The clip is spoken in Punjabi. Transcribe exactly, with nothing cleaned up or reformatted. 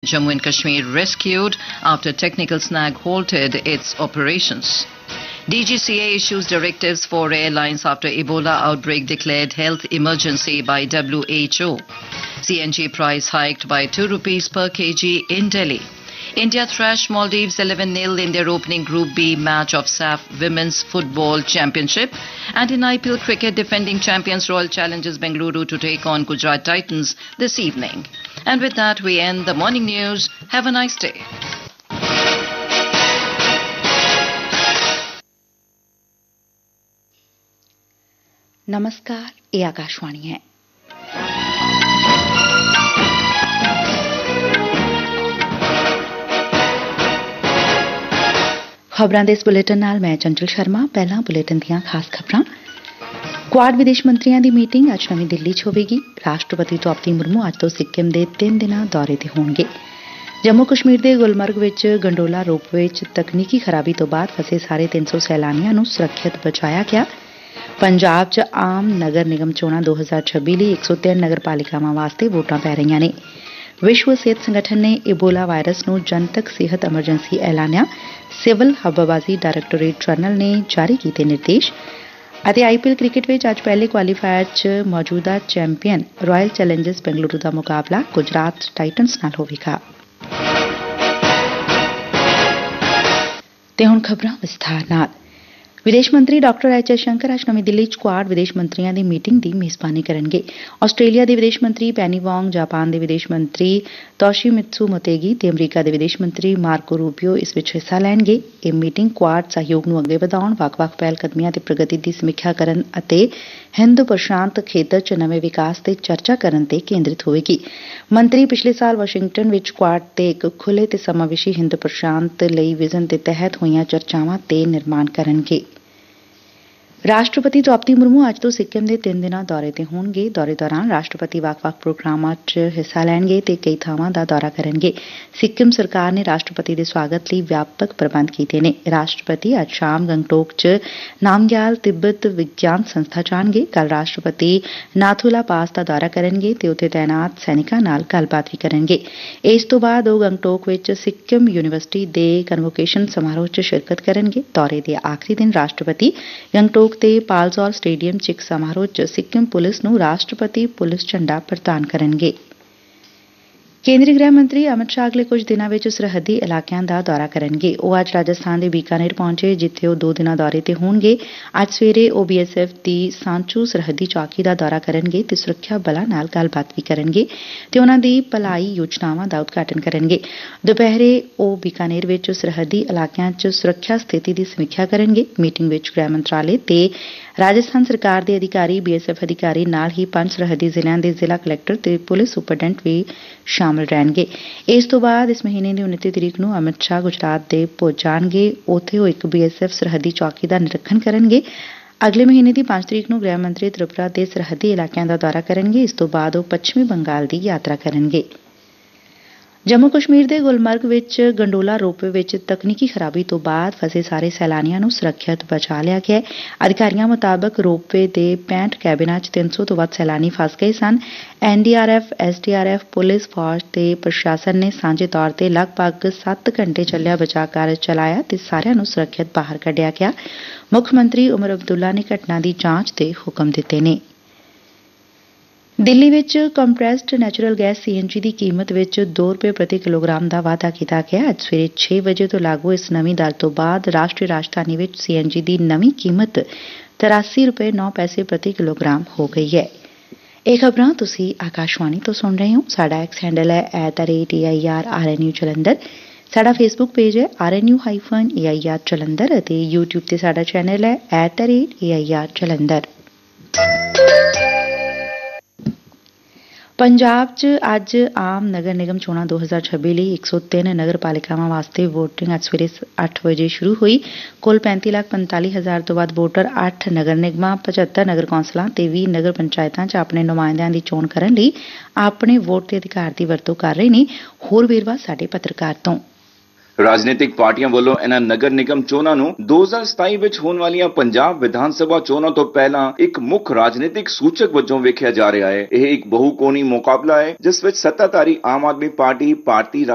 Jammu and Kashmir rescued after technical snag halted its operations. D G C A issues directives for airlines after Ebola outbreak declared health emergency by W H O. C N G price hiked by two rupees per kg in Delhi. India thrashed Maldives eleven nil in their opening Group B match of S A F Women's Football Championship. And in I P L cricket, defending champions Royal Challengers Bengaluru to take on Gujarat Titans this evening. And with that, we end the morning news. Have a nice day. नमस्कार, ये आकाशवाणी है। खबरां दे इस बुलेटिन नाल मैं चंचल शर्मा। पहला बुलेटिन दीयां खास खबरां। क्वाड विदेश मंत्रियों की मीटिंग अज नवीं दिल्ली च होवेगी। राष्ट्रपति द्रौपदी मुर्मू अज तो सिक्किम के तीन दिना दौरे ते होणगे। जम्मू कश्मीर के गुलमर्ग विच गंडोला रोपवे च तकनीकी खराबी तो बाद फसे सारे तीन सौ सैलानियों नूं सुरक्षित बचाया गया। पंजाब च आम नगर निगम चोणां दो हज़ार छब्बी लई एक सौ तीन नगर पालिकावां वास्ते वोटां पै रहीआं ने। विश्व सेहत संगठन ने इबोला वायरस नूं जनतक सेहत एमरजेंसी ऐलानिया। सिविल हवाबाजी डायरैक्टोरेट जनरल ने जारी कीते निर्देश। ਅਤੇ ਆਈਪੀਐਲ ਕ੍ਰਿਕਟ ਵਿੱਚ ਅੱਜ ਪਹਿਲੇ ਕੁਆਲੀਫਾਇਰ 'ਚ ਮੌਜੂਦਾ ਚੈਂਪੀਅਨ ਰਾਇਲ ਚੈਲੰਜਰਸ ਬੈਂਗਲੁਰੂ ਦਾ ਮੁਕਾਬਲਾ ਗੁਜਰਾਤ ਟਾਈਟਨਸ ਨਾਲ ਹੋਵੇਗਾ। ਤੇ ਹੁਣ ਖਬਰਾਂ ਵਿਸਥਾਰ ਨਾਲ। ਵਿਦੇਸ਼ ਮੰਤਰੀ ਡਾਕਟਰ ਐਚ ਐਸ ਸ਼ੰਕਰ ਅੱਜ ਨਵੀਂ ਦਿੱਲੀ 'ਚ ਕੁਆਡ ਵਿਦੇਸ਼ ਮੰਤਰੀਆਂ ਦੀ ਮੀਟਿੰਗ ਦੀ ਮੇਜ਼ਬਾਨੀ ਕਰਨਗੇ। ਆਸਟ੍ਰੇਲੀਆ ਦੇ ਵਿਦੇਸ਼ ਮੰਤਰੀ ਪੈਨੀ ਵੋਂਗ, ਜਾਪਾਨ ਦੇ ਵਿਦੇਸ਼ ਮੰਤਰੀ ਤੋਸ਼ੀਮਿਤਸੂ ਮੋਤੇਗੀ ਤੇ ਅਮਰੀਕਾ ਦੇ ਵਿਦੇਸ਼ ਮੰਤਰੀ ਮਾਰਕੋ ਰੂਬੀਓ ਇਸ ਵਿੱਚ ਹਿੱਸਾ ਲੈਣਗੇ। ਇਹ ਮੀਟਿੰਗ ਕੁਆਡ ਸਹਿਯੋਗ ਨੂੰ ਅੱਗੇ ਵਧਾਉਣ, ਵੱਖ-ਵੱਖ ਪਹਿਲਕਦਮੀਆਂ ਤੇ ਪ੍ਰਗਤੀ ਦੀ ਸਮੀਖਿਆ ਕਰਨ ਅਤੇ ਹਿੰਦ ਪ੍ਰਸ਼ਾਂਤ ਖੇਤਰ 'ਚ ਨਵੇਂ ਵਿਕਾਸ ਤੇ ਚਰਚਾ ਕਰਨ ਤੇ ਕੇਂਦਰਿਤ ਹੋਵੇਗੀ। ਮੰਤਰੀ ਪਿਛਲੇ ਸਾਲ ਵਾਸ਼ਿੰਗਟਨ ਵਿੱਚ ਕੁਆਡ ਤੇ ਇੱਕ ਖੁੱਲ੍ਹੇ ਤੇ ਸਮਾਵੇਸ਼ੀ ਹਿੰਦ ਪ੍ਰਸ਼ਾਂਤ ਲਈ ਵਿਜ਼ਨ ਦੇ ਤਹਿਤ ਹੋਈਆਂ ਚਰਚਾਵਾਂ ਤੇ ਨਿਰਮਾਣ ਕਰਨਗੇ। ਰਾਸ਼ਟਰਪਤੀ ਦ੍ਰੌਪਦੀ ਮੁਰਮੂ ਅੱਜ ਤੋਂ ਸਿੱਕਿਮ ਦੇ ਤਿੰਨ ਦਿਨਾਂ ਦੌਰੇ ਤੇ ਹੋਣਗੇ। ਦੌਰੇ ਦੌਰਾਨ ਰਾਸ਼ਟਰਪਤੀ ਵੱਖ-ਵੱਖ ਪ੍ਰੋਗਰਾਮਾਂ 'ਚ ਹਿੱਸਾ ਲੈਣਗੇ ਤੇ ਕਈ ਥਾਵਾਂ ਦਾ ਦੌਰਾ ਕਰਨਗੇ। ਸਿੱਕਿਮ ਸਰਕਾਰ ਨੇ ਰਾਸ਼ਟਰਪਤੀ ਦੇ ਸਵਾਗਤ ਲਈ ਵਿਆਪਕ ਪ੍ਰਬੰਧ ਕੀਤੇ ਨੇ। ਰਾਸ਼ਟਰਪਤੀ ਅੱਜ ਸ਼ਾਮ ਗੰਗਟੋਕ 'ਚ ਨਾਮਗਿਆਲ ਤਿੱਬਤ ਵਿਗਿਆਨ ਸੰਸਥਾ ਜਾਣਗੇ। ਕੱਲ੍ਹ ਰਾਸ਼ਟਰਪਤੀ ਨਾਥੂਲਾ ਪਾਸ ਦਾ ਦੌਰਾ ਕਰਨਗੇ ਤੇ ਉੱਥੇ ਤਾਇਨਾਤ ਸੈਨਿਕਾਂ ਨਾਲ ਗੱਲਬਾਤ ਵੀ ਕਰਨਗੇ। ਇਸ ਤੋਂ ਬਾਅਦ ਉਹ ਗੰਗਟੋਕ ਵਿੱਚ ਸਿੱਕਿਮ ਯੂਨੀਵਰਸਿਟੀ ਦੇ ਕਨਵੋਕੇਸ਼ਨ ਸਮਾਰੋਹ 'ਚ ਸ਼ਿਰਕਤ ਕਰਨਗੇ। ਦੌਰੇ ਦੇ ਆਖਰੀ ਦਿਨ ਰਾਸ਼ਟਰਪਤੀ ਗੰਗਟੋਕ ਤੇ ਪਾਲਜ਼ੌਰ ਸਟੇਡੀਅਮ 'ਚ ਇੱਕ ਸਮਾਰੋਹ 'ਚ ਸਿੱਕਿਮ ਪੁਲਿਸ ਨੂੰ ਰਾਸ਼ਟਰਪਤੀ ਪੁਲਿਸ ਝੰਡਾ ਪ੍ਰਦਾਨ ਕਰਨਗੇ। ਕੇਂਦਰੀ ਗ੍ਰਹਿ ਮੰਤਰੀ ਅਮਿਤ ਸ਼ਾਹ ਅਗਲੇ ਕੁਝ ਦਿਨਾਂ ਵਿੱਚ ਸਰਹੱਦੀ ਇਲਾਕਿਆਂ ਦਾ ਦੌਰਾ ਕਰਨਗੇ। ਉਹ ਅੱਜ ਰਾਜਸਥਾਨ ਦੇ ਬੀਕਾਨੇਰ ਪਹੁੰਚੇ, ਜਿੱਥੇ ਉਹ ਦੋ ਦਿਨਾਂ ਦੌਰੇ ਤੇ ਹੋਣਗੇ। ਅੱਜ ਸਵੇਰੇ ਉਹ ਬੀ ਐਸ ਐਫ ਦੀ ਸਾਂਚੂ ਸਰਹੱਦੀ ਚੌਕੀ ਦਾ ਦੌਰਾ ਕਰਨਗੇ ਤੇ ਸੁਰੱਖਿਆ ਬਲਾਂ ਨਾਲ ਗੱਲਬਾਤ ਵੀ ਕਰਨਗੇ ਤੇ ਉਹਨਾਂ ਦੀ ਭਲਾਈ ਯੋਜਨਾਵਾਂ ਦਾ ਉਦਘਾਟਨ ਕਰਨਗੇ। ਦੁਪਹਿਰੇ ਉਹ ਬੀਕਾਨੇਰ ਵਿੱਚ ਸਰਹੱਦੀ ਇਲਾਕਿਆਂ 'ਚ ਸੁਰੱਖਿਆ ਸਥਿਤੀ ਦੀ ਸਮੀਖਿਆ ਕਰਨਗੇ। ਮੀਟਿੰਗ ਵਿੱਚ ਗ੍ਰਹਿ ਮੰਤਰਾਲੇ ਤੇ ਰਾਜਸਥਾਨ ਸਰਕਾਰ ਦੇ ਅਧਿਕਾਰੀ, ਬੀ ਐਸ ਐਫ ਅਧਿਕਾਰੀ ਨਾਲ ਹੀ ਪੰਜ ਸਰਹੱਦੀ ਜ਼ਿਲ੍ਹਿਆਂ ਦੇ ਜ਼ਿਲ੍ਹਾ ਕਲੈਕਟਰ ਤੇ ਪੁਲਿਸ ਸੁਪਰਡੈਂਟ ਵੀ ਸ਼ਾਮਲ ਰਹਿਣਗੇ। ਇਸ ਤੋਂ ਬਾਅਦ ਇਸ ਮਹੀਨੇ ਦੀ ਉਨੱਤੀ ਤਰੀਕ ਨੂੰ ਅਮਿਤ ਸ਼ਾਹ ਗੁਜਰਾਤ ਦੇ ਪੁੱਜ ਜਾਣਗੇ। ਉੱਥੇ ਉਹ ਇੱਕ ਬੀ ਐਸ ਐਫ ਸਰਹੱਦੀ ਚੌਕੀ ਦਾ ਨਿਰੀਖਣ ਕਰਨਗੇ। ਅਗਲੇ ਮਹੀਨੇ ਦੀ ਪੰਜ ਤਰੀਕ ਨੂੰ ਗ੍ਰਹਿ ਮੰਤਰੀ ਤ੍ਰਿਪੁਰਾ ਦੇ ਸਰਹੱਦੀ ਇਲਾਕਿਆਂ ਦਾ ਦੌਰਾ ਕਰਨਗੇ। ਇਸ ਤੋਂ ਬਾਅਦ ਉਹ ਪੱਛਮੀ ਬੰਗਾਲ ਦੀ ਯਾਤਰਾ ਕਰਨਗੇ। ਜੰਮੂ ਕਸ਼ਮੀਰ ਦੇ ਗੁਲਮਰਗ ਵਿੱਚ ਗੰਡੋਲਾ ਰੋਪਵੇ ਵਿੱਚ ਤਕਨੀਕੀ ਖਰਾਬੀ ਤੋਂ ਬਾਅਦ ਫਸੇ ਸਾਰੇ ਸੈਲਾਨੀਆਂ ਨੂੰ ਸੁਰੱਖਿਅਤ ਬਚਾ ਲਿਆ ਗਿਆ। ਅਧਿਕਾਰੀਆਂ ਮੁਤਾਬਕ ਰੋਪਵੇ ਦੇ ਪੈਂਹਠ ਕੈਬਿਨਾਂ 'ਚ ਤਿੰਨ ਸੌ ਤੋਂ ਵੱਧ ਸੈਲਾਨੀ ਫਸ ਗਏ ਸਨ। N D R F, S D R F, police, ਫੌਜ ਤੇ ਪ੍ਰਸ਼ਾਸਨ ਨੇ ਸਾਂਝੇ ਤੌਰ ਤੇ ਲਗਭਗ ਸੱਤ ਘੰਟੇ ਚੱਲਿਆ ਬਚਾਅ ਕਾਰਜ ਚਲਾਇਆ ਤੇ ਸਾਰਿਆਂ ਨੂੰ ਸੁਰੱਖਿਅਤ ਬਾਹਰ ਕੱਢਿਆ ਗਿਆ। ਮੁੱਖ ਮੰਤਰੀ ਉਮਰ ਅਬਦੁੱਲਾ ਨੇ ਘਟਨਾ ਦੀ ਜਾਂਚ ਦੇ ਹੁਕਮ ਦਿੱਤੇ ਨੇ। ਦਿੱਲੀ ਵਿੱਚ ਕੰਪਰੈਸਡ ਨੈਚੁਰਲ ਗੈਸ ਸੀ ਐਨ ਜੀ ਦੀ ਕੀਮਤ ਵਿੱਚ ਦੋ ਰੁਪਏ ਪ੍ਰਤੀ ਕਿਲੋਗ੍ਰਾਮ ਦਾ ਵਾਧਾ ਕੀਤਾ ਗਿਆ। ਅੱਜ ਸਵੇਰੇ ਛੇ ਵਜੇ ਤੋਂ ਲਾਗੂ ਇਸ ਨਵੀਂ ਦਰ ਤੋਂ ਬਾਅਦ ਰਾਸ਼ਟਰੀ ਰਾਜਧਾਨੀ ਵਿੱਚ ਸੀ ਐਨ ਜੀ ਦੀ ਨਵੀਂ ਕੀਮਤ ਤਰਾਸੀ ਰੁਪਏ ਨੌ ਪੈਸੇ ਪ੍ਰਤੀ ਕਿਲੋਗ੍ਰਾਮ ਹੋ ਗਈ ਹੈ। ਇਹ ਖਬਰਾਂ ਤੁਸੀਂ ਆਕਾਸ਼ਵਾਣੀ ਤੋਂ ਸੁਣ ਰਹੇ ਹੋ। ਸਾਡਾ ਐਕਸ ਹੈਂਡਲ ਹੈ at the rate A I R R N U Jalandhar. ਸਾਡਾ ਫੇਸਬੁੱਕ ਪੇਜ ਹੈ R N U hyphen A I R Jalandhar ਅਤੇ ਯੂਟਿਊਬ ਤੇ ਸਾਡਾ ਚੈਨਲ ਹੈ at the rate A I R Jalandhar. Punjab 'ਚ ਅੱਜ ਆਮ ਨਗਰ ਨਿਗਮ ਚੋਣਾਂ ਦੋ ਹਜ਼ਾਰ ਛੱਬੀ ਲਈ ਇੱਕ ਸੌ ਤਿੰਨ ਨਗਰ ਪਾਲਿਕਾਵਾਂ ਵਾਸਤੇ ਵੋਟਿੰਗ ਅੱਜ ਸਵੇਰੇ ਅੱਠ ਵਜੇ ਸ਼ੁਰੂ ਹੋਈ। ਕੁੱਲ ਪੈਂਤੀ ਲੱਖ ਪੰਤਾਲੀ ਹਜ਼ਾਰ ਤੋਂ ਵੱਧ ਵੋਟਰ ਅੱਠ ਨਗਰ ਨਿਗਮਾਂ, ਪਝੱਤਰ ਨਗਰ ਕੌਂਸਲਾਂ ਤੇ ਵੀਹ ਨਗਰ ਪੰਚਾਇਤਾਂ 'ਚ ਆਪਣੇ ਨੁਮਾਇੰਦਿਆਂ ਦੀ ਚੋਣ ਕਰਨ ਲਈ ਆਪਣੇ ਵੋਟ ਦੇ ਅਧਿਕਾਰ ਦੀ ਵਰਤੋਂ ਕਰ ਰਹੇ ਨੇ। ਹੋਰ ਵੇਰਵਾ ਸਾਡੇ ਪੱਤਰਕਾਰ ਤੋਂ। ਰਾਜਨੀਤਿਕ ਪਾਰਟੀਆਂ ਵੱਲੋਂ ਇਹਨਾਂ ਨਗਰ ਨਿਗਮ ਚੋਣਾਂ ਨੂੰ ਦੋ ਹਜ਼ਾਰ ਸਤਾਈ ਵਿੱਚ ਹੋਣ ਵਾਲੀਆਂ ਪੰਜਾਬ ਵਿਧਾਨ ਸਭਾ ਚੋਣਾਂ ਤੋਂ ਪਹਿਲਾਂ ਇੱਕ ਮੁੱਖ ਰਾਜਨੀਤਿਕ ਸੂਚਕ ਵਜੋਂ ਵੇਖਿਆ ਜਾ ਰਿਹਾ ਹੈ। ਇਹ ਇੱਕ ਬਹੁਕੋਣੀ ਮੁਕਾਬਲਾ ਹੈ ਜਿਸ ਵਿੱਚ ਸੱਤਾਧਾਰੀ ਆਮ ਆਦਮੀ ਪਾਰਟੀ, ਭਾਰਤੀ